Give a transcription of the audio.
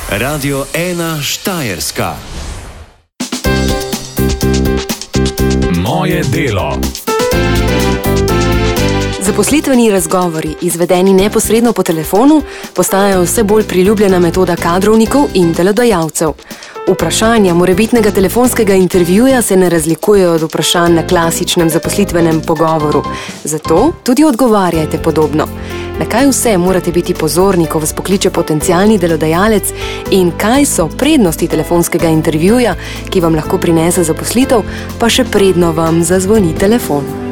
Radio 1 Štajerska. Moje delo. Zaposlitveni razgovori, izvedeni neposredno po telefonu, postajajo vse bolj priljubljena metoda kadrovnikov in delodajalcev. Vprašanja morebitnega telefonskega intervjuja se ne razlikujejo od vprašanj na klasičnem zaposlitvenem pogovoru. Zato tudi odgovarjajte podobno. Na kaj vse morate biti pozorni, ko vas pokliče potencialni delodajalec in kaj so prednosti telefonskega intervjuja, ki vam lahko prinese zaposlitev, pa še predno vam zazvoni telefon.